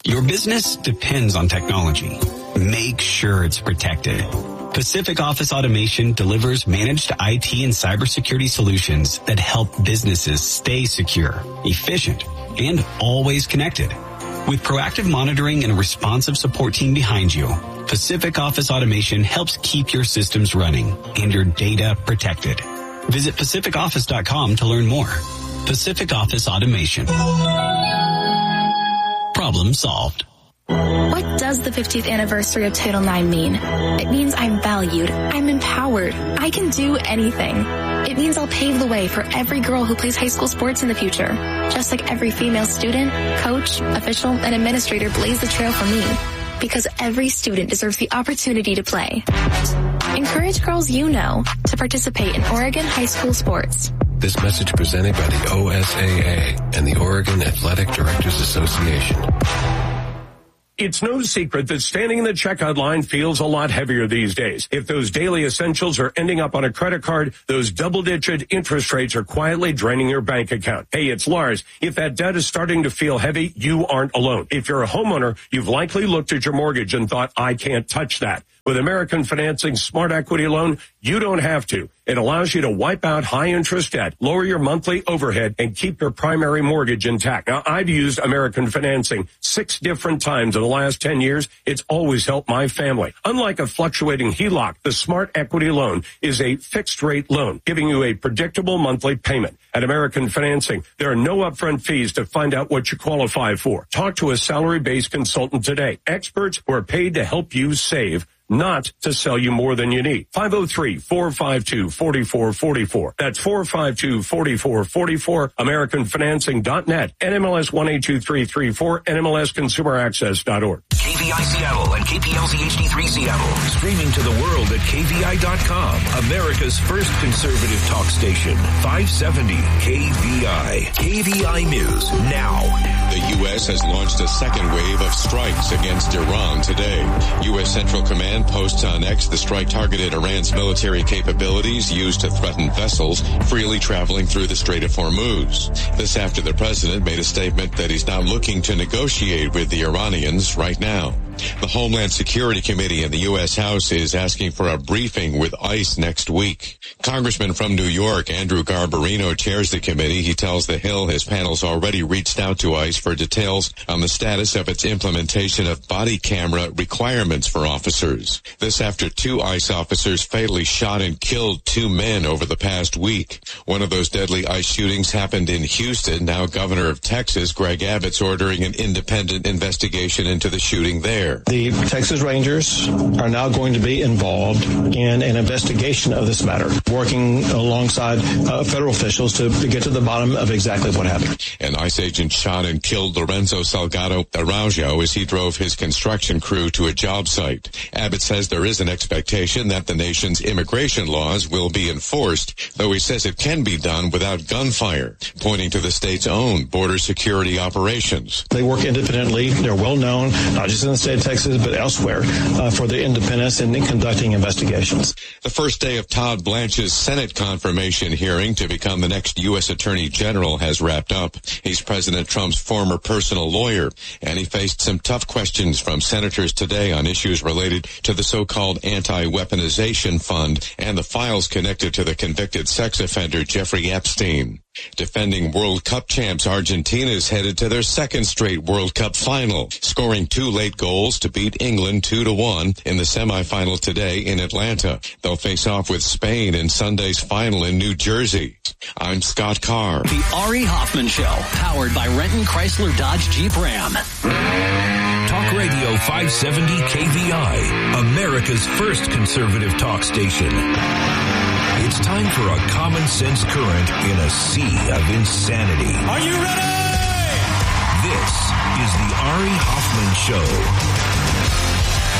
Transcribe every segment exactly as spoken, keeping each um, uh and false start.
Your business depends on technology. Make sure it's protected. Pacific Office Automation delivers managed I T and cybersecurity solutions that help businesses stay secure, efficient, and always connected. With proactive monitoring and a responsive support team behind you, Pacific Office Automation helps keep your systems running and your data protected. Visit pacific office dot com to learn more. Pacific Office Automation. Problem solved. What does the fiftieth anniversary of Title nine mean? It means I'm valued, I'm empowered, I can do anything. It means I'll pave the way for every girl who plays high school sports in the future. Just like every female student, coach, official, and administrator blaze the trail for me. Because every student deserves the opportunity to play. Encourage girls you know to participate in Oregon high school sports. This message presented by the O S A A and the Oregon Athletic Directors Association. It's no secret that standing in the checkout line feels a lot heavier these days. If those daily essentials are ending up on a credit card, those double-digit interest rates are quietly draining your bank account. Hey, it's Lars. If that debt is starting to feel heavy, you aren't alone. If you're a homeowner, you've likely looked at your mortgage and thought, I can't touch that. With American Financing's Smart Equity Loan, you don't have to. It allows you to wipe out high-interest debt, lower your monthly overhead, and keep your primary mortgage intact. Now, I've used American Financing six different times in the last ten years. It's always helped my family. Unlike a fluctuating H E L O C, the Smart Equity Loan is a fixed-rate loan, giving you a predictable monthly payment. At American Financing, there are no upfront fees to find out what you qualify for. Talk to a salary-based consultant today. Experts who are paid to help you save, not to sell you more than you need. five oh three, four five two, four four four four. That's four five two, four four four four. American Financing dot net. N M L S one eight two three three four. N M L S consumer access dot org. K V I Seattle and K P L Z H D three Seattle. Streaming to the world at K V I dot com. America's first conservative talk station. five seventy K V I. K V I News now. The U S has launched a second wave of strikes against Iran today. U S Central Command posts on X the strike targeted Iran's military capabilities used to threaten vessels freely traveling through the Strait of Hormuz. This after the president made a statement that he's not looking to negotiate with the Iranians right now. The Homeland Security Committee in the U S House is asking for a briefing with ICE next week. Congressman from New York, Andrew Garbarino, chairs the committee. He tells The Hill his panel's already reached out to ICE for details on the status of its implementation of body camera requirements for officers. This after two ICE officers fatally shot and killed two men over the past week. One of those deadly ICE shootings happened in Houston. Now Governor of Texas, Greg Abbott's ordering an independent investigation into the shooting there. The Texas Rangers are now going to be involved in an investigation of this matter, working alongside uh, federal officials to, to get to the bottom of exactly what happened. An ICE agent shot and killed Lorenzo Salgado Araujo as he drove his construction crew to a job site. Abbott says there is an expectation that the nation's immigration laws will be enforced, though he says it can be done without gunfire, pointing to the state's own border security operations. They work independently. They're well known, not just in the state of Texas, but elsewhere, uh, for their independence in conducting investigations. The first day of Todd Blanche's Senate confirmation hearing to become the next U S Attorney General has wrapped up. He's President Trump's former personal lawyer, and he faced some tough questions from senators today on issues related to the so-called anti-weaponization fund and the files connected to the convicted sex offender Jeffrey Epstein. Defending World Cup champs Argentina is headed to their second straight World Cup final, scoring two late goals to beat England two to one in the semifinal today in Atlanta. They'll face off with Spain in Sunday's final in New Jersey. I'm Scott Carr. The Ari Hoffman Show, powered by Renton Chrysler Dodge Jeep Ram. Talk Radio five seventy K V I, America's first conservative talk station. It's time for a common sense current in a sea of insanity. Are you ready? This is the Ari Hoffman Show.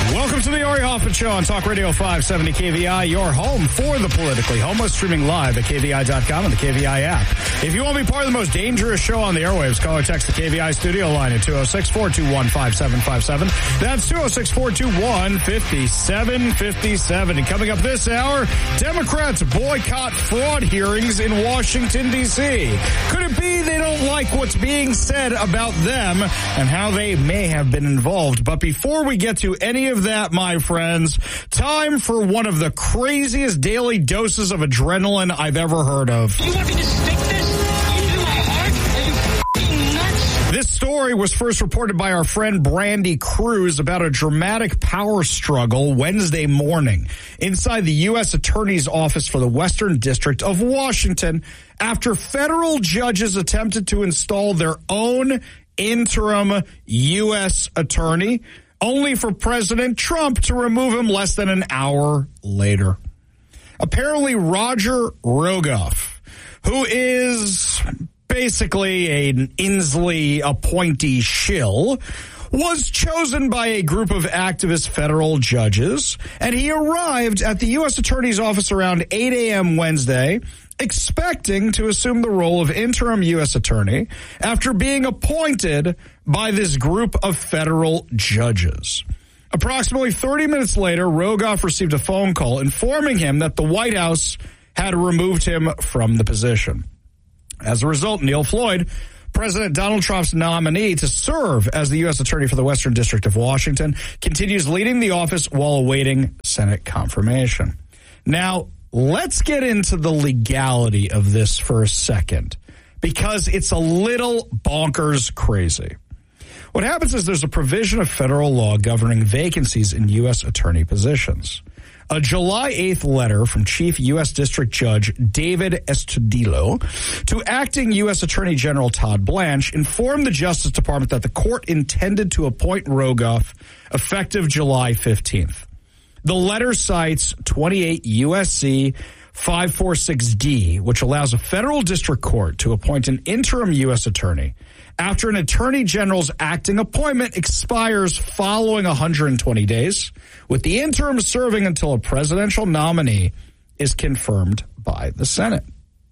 Welcome to the Ari Hoffman Show on Talk Radio five seventy K V I, your home for the politically homeless, streaming live at K V I dot com and the K V I app. If you want to be part of the most dangerous show on the airwaves, call or text the K V I studio line at two oh six, four two one, five seven five seven. That's two oh six, four two one, five seven five seven. And coming up this hour, Democrats boycott fraud hearings in Washington, D C. Could it be they don't like what's being said about them and how they may have been involved? But before we get to any of that, my friends, time for one of the craziest daily doses of adrenaline I've ever heard of. You want me to stick this into my heart? Are you f***ing nuts? This story was first reported by our friend Brandy Cruz about a dramatic power struggle Wednesday morning inside the U S Attorney's Office for the Western District of Washington after federal judges attempted to install their own interim U S attorney, only for President Trump to remove him less than an hour later. Apparently, Roger Rogoff, who is basically an Inslee appointee shill, was chosen by a group of activist federal judges, and he arrived at the U S Attorney's Office around eight a.m. Wednesday, expecting to assume the role of interim U S attorney after being appointed by this group of federal judges. Approximately thirty minutes later, Rogoff received a phone call informing him that the White House had removed him from the position. As a result, Neil Floyd, President Donald Trump's nominee to serve as the U S attorney for the Western District of Washington, continues leading the office while awaiting Senate confirmation. Now, let's get into the legality of this for a second, because it's a little bonkers crazy. What happens is there's a provision of federal law governing vacancies in U S attorney positions. A July eighth letter from Chief U S District Judge David Estudillo to acting U S Attorney General Todd Blanche informed the Justice Department that the court intended to appoint Rogoff effective July fifteenth. The letter cites twenty-eight U S C five forty-six D, which allows a federal district court to appoint an interim U S attorney after an attorney general's acting appointment expires following one hundred twenty days, with the interim serving until a presidential nominee is confirmed by the Senate.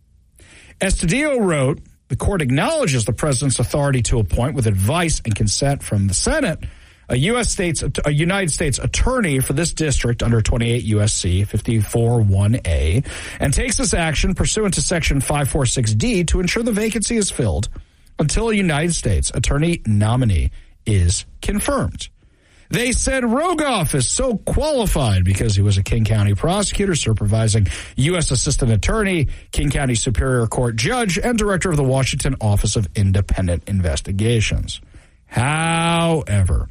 Estudillo wrote, the court acknowledges the president's authority to appoint with advice and consent from the Senate a U S States, a United States attorney for this district under twenty-eight U S C fifty-four one A, and takes this action pursuant to Section five forty-six D to ensure the vacancy is filled until a United States attorney nominee is confirmed. They said Rogoff is so qualified because he was a King County prosecutor supervising U S Assistant Attorney, King County Superior Court Judge, and Director of the Washington Office of Independent Investigations. However,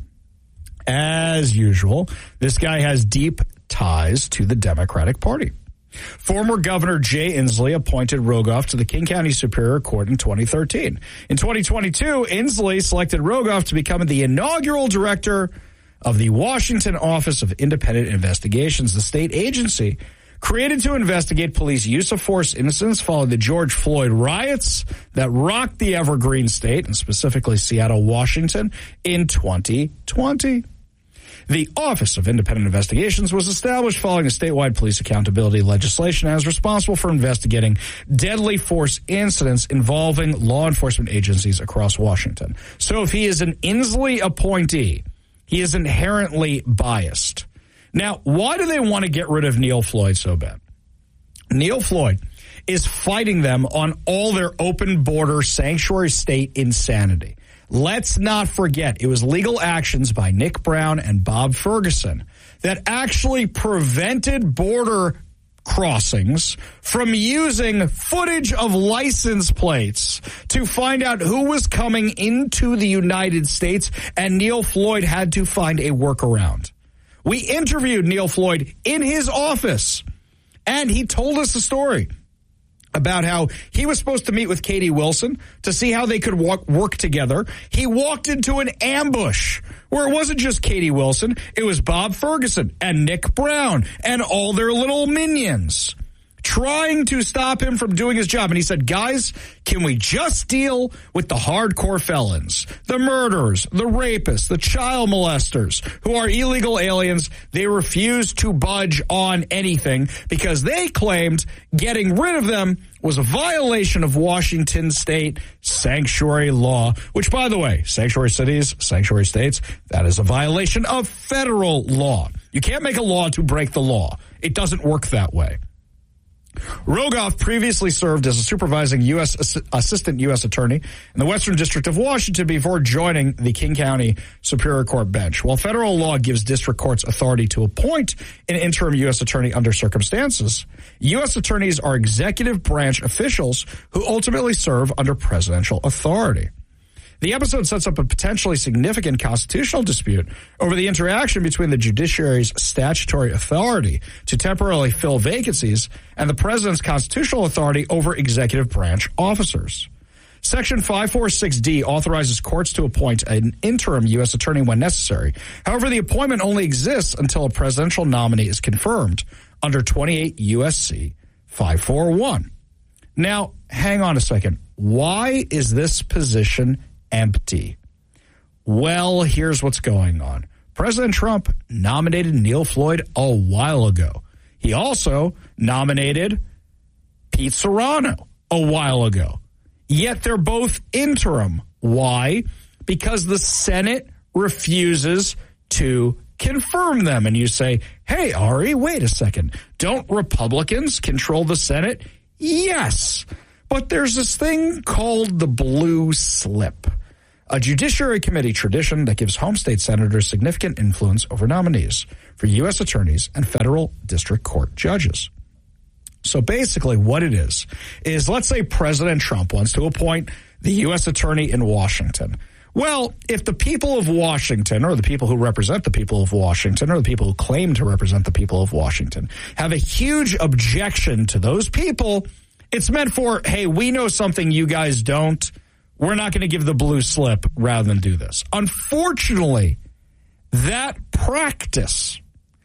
as usual, this guy has deep ties to the Democratic Party. Former Governor Jay Inslee appointed Rogoff to the King County Superior Court in twenty thirteen. In twenty twenty-two, Inslee selected Rogoff to become the inaugural director of the Washington Office of Independent Investigations, the state agency created to investigate police use of force incidents following the George Floyd riots that rocked the Evergreen State, and specifically Seattle, Washington, in twenty twenty. The Office of Independent Investigations was established following a statewide police accountability legislation as responsible for investigating deadly force incidents involving law enforcement agencies across Washington. So if he is an Inslee appointee, he is inherently biased. Now, why do they want to get rid of Neil Floyd so bad? Neil Floyd is fighting them on all their open border sanctuary state insanity. Let's not forget, it was legal actions by Nick Brown and Bob Ferguson that actually prevented border crossings from using footage of license plates to find out who was coming into the United States, and Neil Floyd had to find a workaround. We interviewed Neil Floyd in his office, and he told us the story about how he was supposed to meet with Katie Wilson to see how they could walk, work together. He walked into an ambush where it wasn't just Katie Wilson. It was Bob Ferguson and Nick Brown and all their little minions trying to stop him from doing his job. And he said, guys, can we just deal with the hardcore felons, the murderers, the rapists, the child molesters who are illegal aliens? They refuse to budge on anything because they claimed getting rid of them was a violation of Washington state sanctuary law, which, by the way, sanctuary cities, sanctuary states, that is a violation of federal law. You can't make a law to break the law. It doesn't work that way. Rogoff previously served as a supervising U S Ass- assistant U S attorney in the Western District of Washington before joining the King County Superior Court bench. While federal law gives district courts authority to appoint an interim U S attorney under circumstances, U S attorneys are executive branch officials who ultimately serve under presidential authority. The episode sets up a potentially significant constitutional dispute over the interaction between the judiciary's statutory authority to temporarily fill vacancies and the president's constitutional authority over executive branch officers. Section five forty-six D authorizes courts to appoint an interim U S attorney when necessary. However, the appointment only exists until a presidential nominee is confirmed under twenty-eight U S C five forty-one. Now, hang on a second. Why is this position empty? Well, here's what's going on. President Trump nominated Neil Floyd a while ago. He also nominated Pete Serrano a while ago. Yet they're both interim. Why? Because the Senate refuses to confirm them. And you say, hey, Ari, wait a second. Don't Republicans control the Senate? Yes. But there's this thing called the blue slip, a Judiciary Committee tradition that gives home state senators significant influence over nominees for U S attorneys and federal district court judges. So basically what it is, is let's say President Trump wants to appoint the U S attorney in Washington. Well, if the people of Washington, or the people who represent the people of Washington, or the people who claim to represent the people of Washington, have a huge objection to those people, it's meant for, hey, we know something you guys don't. We're not going to give the blue slip rather than do this. Unfortunately, that practice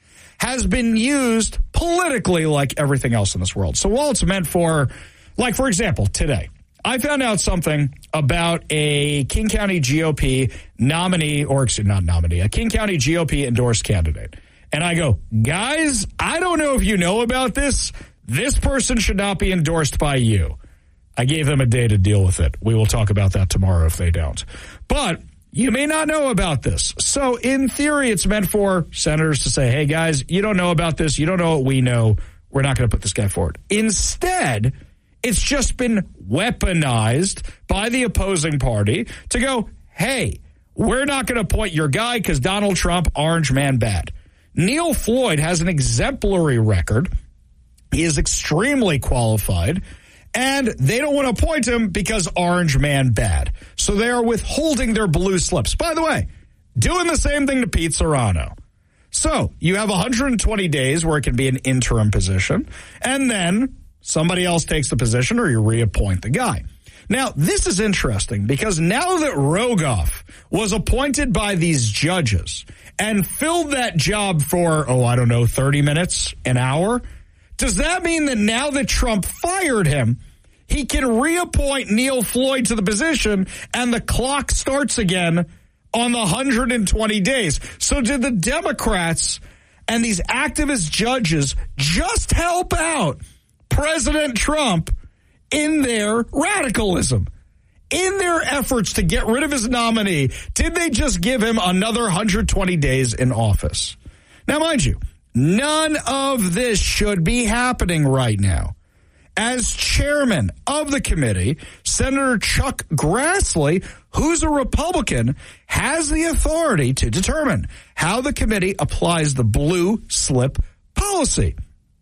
has been used politically like everything else in this world. So while it's meant for, like, for example, today, I found out something about a King County G O P nominee, or excuse, not nominee, a King County G O P endorsed candidate. And I go, guys, I don't know if you know about this. This person should not be endorsed by you. I gave them a day to deal with it. We will talk about that tomorrow if they don't. But you may not know about this. So in theory, it's meant for senators to say, hey, guys, you don't know about this. You don't know what we know. We're not going to put this guy forward. Instead, it's just been weaponized by the opposing party to go, hey, we're not going to appoint your guy because Donald Trump, orange man bad. Neil Floyd has an exemplary record. He is extremely qualified. And they don't want to appoint him because orange man bad. So they are withholding their blue slips. By the way, doing the same thing to Pete Serrano. So you have one hundred twenty days where it can be an interim position, and then somebody else takes the position or you reappoint the guy. Now, this is interesting because now that Rogoff was appointed by these judges and filled that job for, oh, I don't know, thirty minutes, an hour, does that mean that now that Trump fired him, he can reappoint Neil Floyd to the position and the clock starts again on the one hundred twenty days? So did the Democrats and these activist judges just help out President Trump in their radicalism, in their efforts to get rid of his nominee? Did they just give him another one hundred twenty days in office? Now, mind you, none of this should be happening right now. As chairman of the committee, Senator Chuck Grassley, who's a Republican, has the authority to determine how the committee applies the blue slip policy.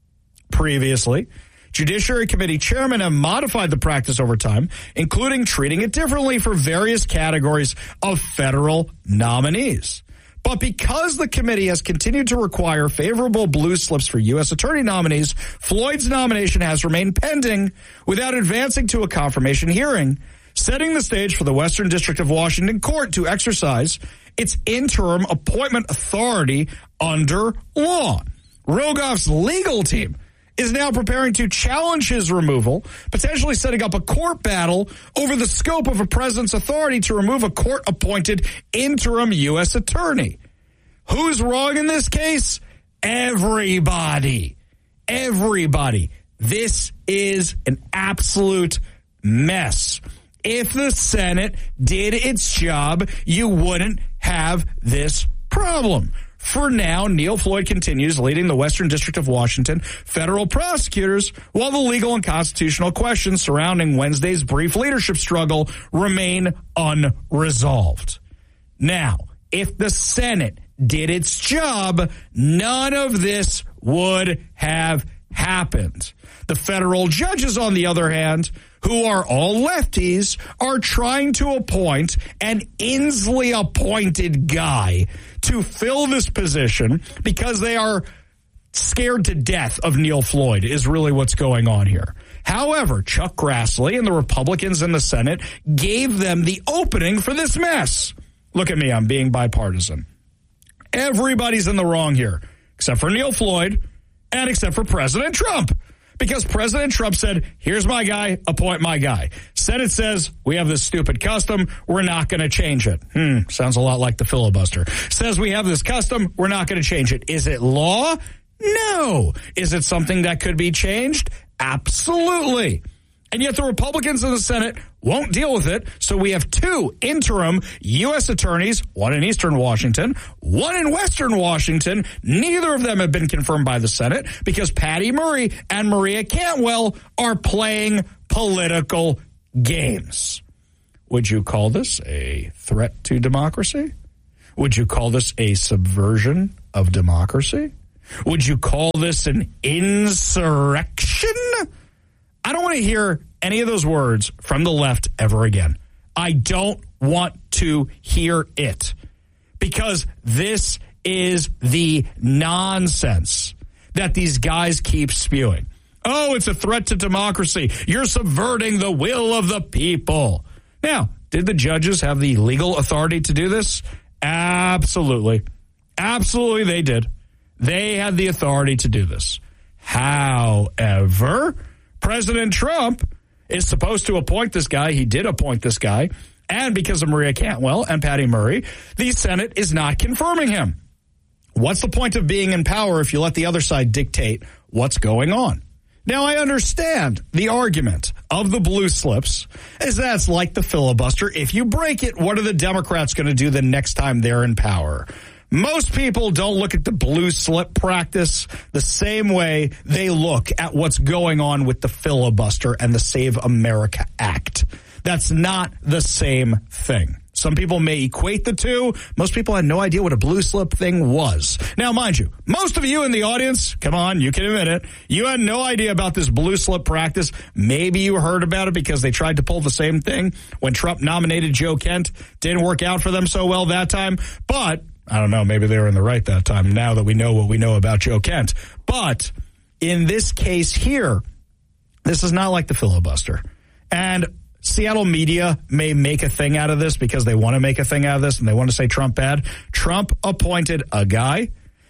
Previously, Judiciary Committee chairmen have modified the practice over time, including treating it differently for various categories of federal nominees. But because the committee has continued to require favorable blue slips for U S attorney nominees, Floyd's nomination has remained pending without advancing to a confirmation hearing, setting the stage for the Western District of Washington Court to exercise its interim appointment authority under law. Rogoff's legal team is now preparing to challenge his removal, potentially setting up a court battle over the scope of a president's authority to remove a court-appointed interim U S attorney. Who's wrong in this case? Everybody. Everybody. This is an absolute mess. If the Senate did its job, you wouldn't have this problem. For now, Neil Floyd continues leading the Western District of Washington federal prosecutors while the legal and constitutional questions surrounding Wednesday's brief leadership struggle remain unresolved. Now, if the Senate did its job, none of this would have happened. The federal judges, on the other hand, who are all lefties, are trying to appoint an Inslee-appointed guy to fill this position because they are scared to death of Neil Floyd, is really what's going on here. However, Chuck Grassley and the Republicans in the Senate gave them the opening for this mess. Look at me, I'm being bipartisan. Everybody's in the wrong here, except for Neil Floyd and except for President Trump. Because President Trump said, here's my guy, appoint my guy. Senate says, we have this stupid custom, we're not going to change it. Hmm, sounds a lot like the filibuster. Says we have this custom, we're not going to change it. Is it law? No. Is it something that could be changed? Absolutely. And yet the Republicans in the Senate won't deal with it, so we have two interim U S attorneys, one in Eastern Washington, one in Western Washington. Neither of them have been confirmed by the Senate because Patty Murray and Maria Cantwell are playing political games. Would you call this a threat to democracy? Would you call this a subversion of democracy? Would you call this an insurrection? I don't want to hear any of those words from the left ever again. I don't want to hear it because this is the nonsense that these guys keep spewing. Oh, it's a threat to democracy. You're subverting the will of the people. Now, did the judges have the legal authority to do this? Absolutely. Absolutely they did. They had the authority to do this. However, President Trump is supposed to appoint this guy. He did appoint this guy. And because of Maria Cantwell and Patty Murray, the Senate is not confirming him. What's the point of being in power if you let the other side dictate what's going on? Now, I understand the argument of the blue slips is that's like the filibuster. If you break it, what are the Democrats going to do the next time they're in power? Most people don't look at the blue slip practice the same way they look at what's going on with the filibuster and the Save America Act. That's not the same thing. Some people may equate the two. Most people had no idea what a blue slip thing was. Now, mind you, most of you in the audience, come on, you can admit it, you had no idea about this blue slip practice. Maybe you heard about it because they tried to pull the same thing when Trump nominated Joe Kent. Didn't work out for them so well that time. But, I don't know, maybe they were in the right that time now that we know what we know about Joe Kent. But in this case here, this is not like the filibuster. And Seattle media may make a thing out of this because they want to make a thing out of this and they want to say Trump bad. Trump appointed a guy.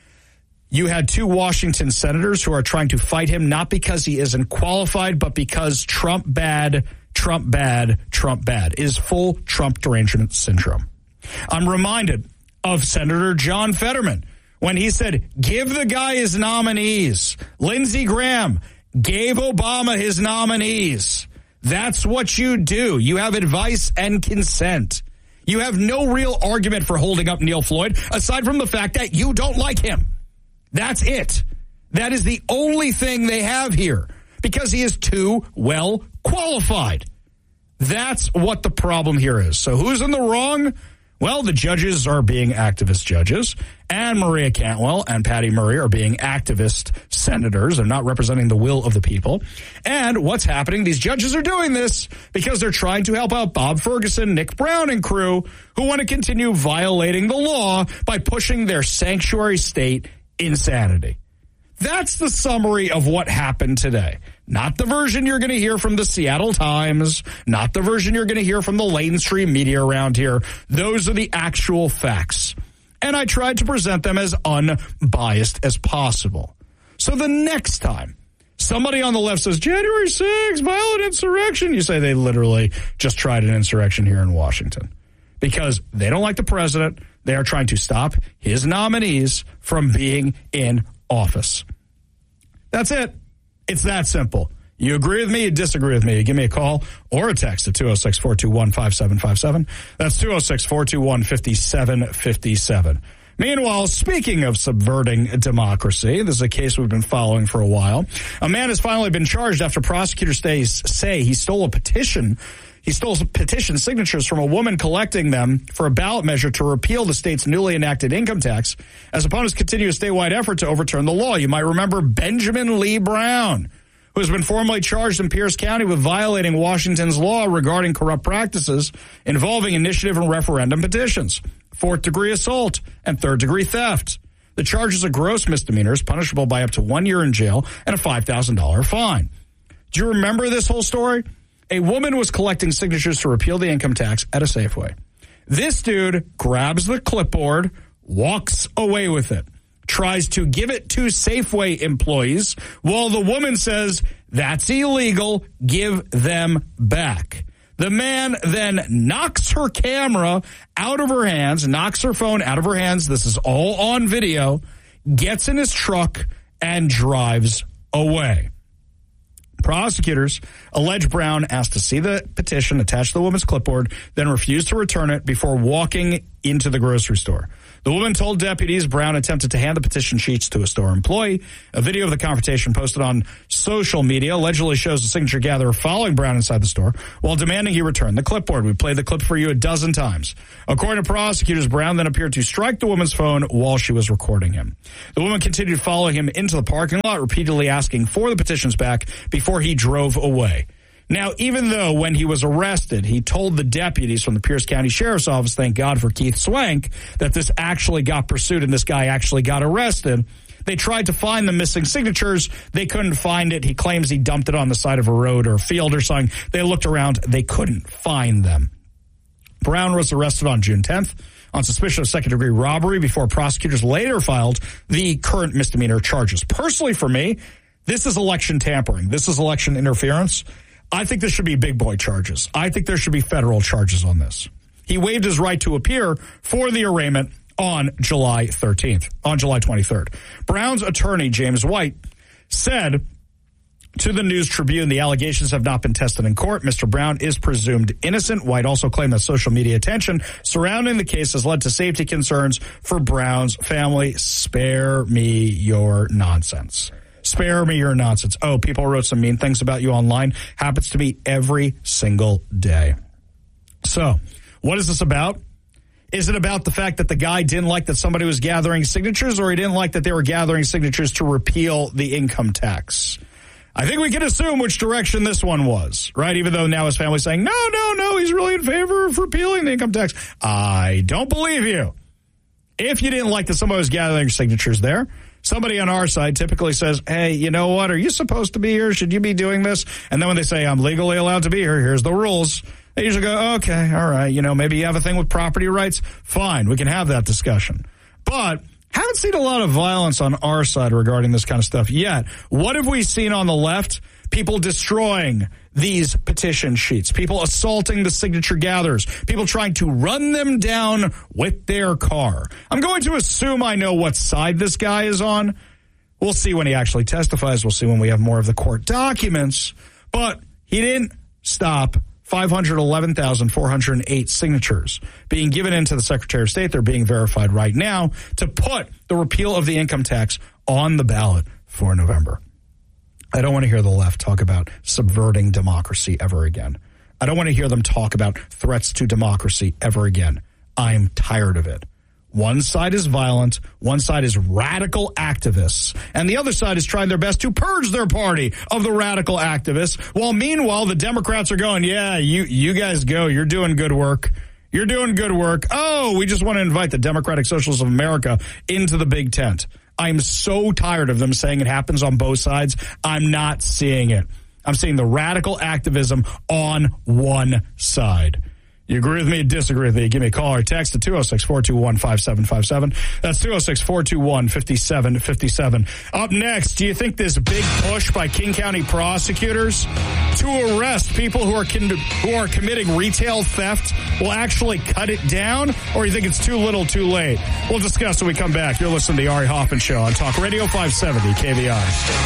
You had two Washington senators who are trying to fight him, not because he isn't qualified, but because Trump bad, Trump bad, Trump bad is full Trump derangement syndrome. I'm reminded of Senator John Fetterman when he said, give the guy his nominees. Lindsey Graham gave Obama his nominees. That's what you do. You have advice and consent. You have no real argument for holding up Neil Floyd, aside from the fact that you don't like him. That's it. That is the only thing they have here, because he is too well qualified. That's what the problem here is. So who's in the wrong? Well, the judges are being activist judges, and Maria Cantwell and Patty Murray are being activist senators. They're not representing the will of the people. And what's happening? These judges are doing this because they're trying to help out Bob Ferguson, Nick Brown, and crew who want to continue violating the law by pushing their sanctuary state insanity. That's the summary of what happened today. Not the version you're going to hear from the Seattle Times, not the version you're going to hear from the mainstream media around here. Those are the actual facts. And I tried to present them as unbiased as possible. So the next time Somebody on the left says, January sixth, violent insurrection. You say they literally just tried an insurrection here in Washington because they don't like the president. They are trying to stop his nominees from being in office. That's it. It's that simple. You agree with me, you disagree with me, you give me a call or a text at two oh six, four two one, five seven five seven. That's two oh six, four two one, five seven five seven. Meanwhile, speaking of subverting democracy, this is a case we've been following for a while. A man has finally been charged after prosecutors say he stole a petition. He stole petition signatures from a woman collecting them for a ballot measure to repeal the state's newly enacted income tax as opponents continue a statewide effort to overturn the law. You might remember Benjamin Lee Brown, who has been formally charged in Pierce County with violating Washington's law regarding corrupt practices involving initiative and referendum petitions, fourth-degree assault, and third-degree theft. The charges are gross misdemeanors, punishable by up to one year in jail and a five thousand dollars fine. Do you remember this whole story? A woman was collecting signatures to repeal the income tax at a Safeway. This dude grabs the clipboard, walks away with it, tries to give it to Safeway employees, while the woman says, that's illegal, give them back. The man then knocks her camera out of her hands, knocks her phone out of her hands, this is all on video, gets in his truck, and drives away. Prosecutors allege Brown asked to see the petition attached to the woman's clipboard, then refused to return it before walking into the grocery store. The woman told deputies Brown attempted to hand the petition sheets to a store employee. A video of the confrontation posted on social media allegedly shows the signature gatherer following Brown inside the store while demanding he return the clipboard. We played the clip for you a dozen times. According to prosecutors, Brown then appeared to strike the woman's phone while she was recording him. The woman continued following him into the parking lot, repeatedly asking for the petitions back before he drove away. Now, even though when he was arrested, he told the deputies from the Pierce County Sheriff's Office, thank God for Keith Swank, that this actually got pursued and this guy actually got arrested, they tried to find the missing signatures. They couldn't find it. He claims he dumped it on the side of a road or a field or something. They looked around. They couldn't find them. Brown was arrested on June tenth on suspicion of second-degree robbery before prosecutors later filed the current misdemeanor charges. Personally, for me, this is election tampering. This is election interference. I think this should be big boy charges. I think there should be federal charges on this. He waived his right to appear for the arraignment on July thirteenth, on July twenty-third. Brown's attorney, James White, said to the News Tribune the allegations have not been tested in court. Mister Brown is presumed innocent. White also claimed that social media attention surrounding the case has led to safety concerns for Brown's family. Spare me your nonsense. Spare me your nonsense. Oh, people wrote some mean things about you online. Happens to me every single day. So, what is this about? Is it about the fact that the guy didn't like that somebody was gathering signatures, or he didn't like that they were gathering signatures to repeal the income tax? I think we can assume which direction this one was, right? Even though now his family's saying, no, no, no, he's really in favor of repealing the income tax. I don't believe you. If you didn't like that somebody was gathering signatures there, somebody on our side typically says, hey, you know what? Are you supposed to be here? Should you be doing this? And then when they say, I'm legally allowed to be here, here's the rules. They usually go, okay, all right. You know, maybe you have a thing with property rights. Fine. We can have that discussion. But haven't seen a lot of violence on our side regarding this kind of stuff yet. What have we seen on the left? People destroying these petition sheets, people assaulting the signature gatherers, people trying to run them down with their car. I'm going to assume I know what side this guy is on. We'll see when he actually testifies. We'll see when we have more of the court documents. But he didn't stop five hundred eleven thousand four hundred eight signatures being given into the Secretary of State. They're being verified right now to put the repeal of the income tax on the ballot for November. I don't want to hear the left talk about subverting democracy ever again. I don't want to hear them talk about threats to democracy ever again. I'm tired of it. One side is violent, one side is radical activists, and the other side is trying their best to purge their party of the radical activists, while meanwhile the Democrats are going, yeah, you, you guys go, you're doing good work. You're doing good work. Oh, we just want to invite the Democratic Socialists of America into the big tent. I'm so tired of them saying it happens on both sides. I'm not seeing it. I'm seeing the radical activism on one side. You agree with me, disagree with me, give me a call or text at two oh six, four two one, five seven five seven. That's two oh six, four two one, five seven five seven. Up next, do you think this big push by King County prosecutors to arrest people who are con- who are committing retail theft will actually cut it down, or you think it's too little too late? We'll discuss when we come back. You're listening to the Ari Hoffman Show on Talk Radio five seventy K V I.